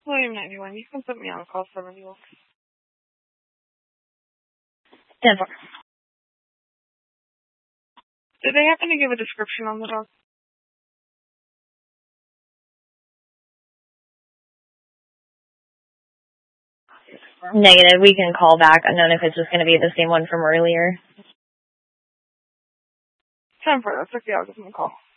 William 91, you can put me on call 71. 10-4. Did they happen to give a description on the dog? Negative. We can call back unknown if it's just going to be the same one from earlier. 10-4, that's okay. I'll give them a call.